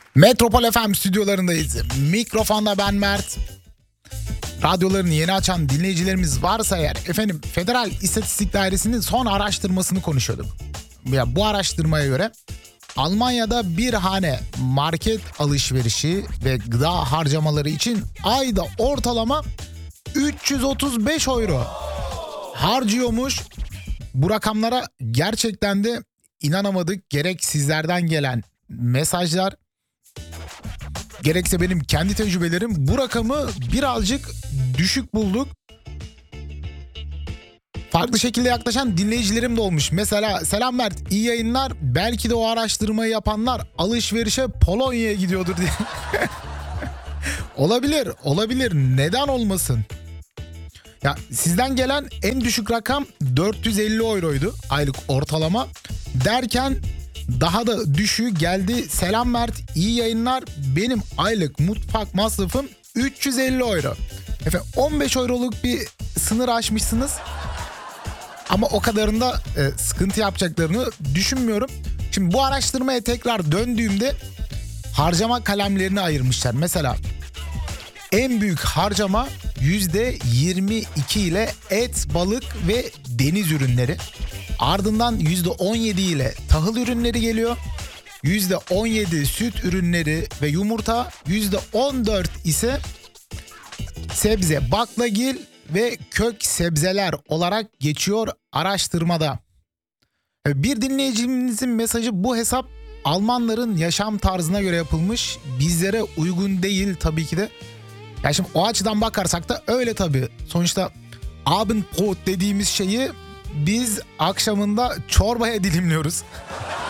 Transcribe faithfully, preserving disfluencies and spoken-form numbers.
Metropol F M stüdyolarındayız. Mikrofonda ben Mert. Radyolarını yeni açan dinleyicilerimiz varsa eğer, efendim Federal İstatistik Dairesi'nin son araştırmasını konuşuyorduk. Ya bu araştırmaya göre Almanya'da bir hane market alışverişi ve gıda harcamaları için ayda ortalama üç yüz otuz beş euro harcıyormuş. Bu rakamlara gerçekten de inanamadık. Gerek sizlerden gelen mesajlar, gerekse benim kendi tecrübelerim, bu rakamı birazcık düşük bulduk. Farklı şekilde yaklaşan dinleyicilerim de olmuş. Mesela selam Mert, iyi yayınlar. Belki de o araştırmayı yapanlar alışverişe Polonya'ya gidiyordur diye. Olabilir, olabilir. Neden olmasın? Ya sizden gelen en düşük rakam dört yüz elli euroydu aylık ortalama. Derken daha da düşüğü geldi. Selam Mert, iyi yayınlar. Benim aylık mutfak masrafım üç yüz elli euro. Efendim on beş euroluk bir sınır aşmışsınız. Ama o kadarında e, sıkıntı yapacaklarını düşünmüyorum. Şimdi bu araştırmaya tekrar döndüğümde harcama kalemlerini ayırmışlar. Mesela en büyük harcama yüzde yirmi iki ile et, balık ve deniz ürünleri. Ardından yüzde on yedi ile tahıl ürünleri geliyor. yüzde on yedi süt ürünleri ve yumurta. yüzde on dört ise sebze, baklagil ve kök sebzeler olarak geçiyor araştırmada. Bir dinleyicimizin mesajı: bu hesap Almanların yaşam tarzına göre yapılmış. Bizlere uygun değil tabii ki de. Ya şimdi o açıdan bakarsak da öyle tabii. Sonuçta Abendbrot dediğimiz şeyi biz akşamında çorbaya dilimliyoruz.